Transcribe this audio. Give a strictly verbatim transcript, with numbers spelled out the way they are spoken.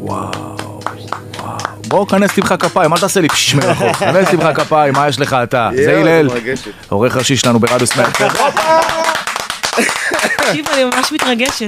וואו, וואו. בוא, כנס תמחא כפיים, אל תעשה לי פשש מרחוק. כנס תמחא כפיים, מה יש לך אתה? זה הלל, עורך ראשי שלנו ברדיו סמארט. תקשיב, אני ממש מתרגשת.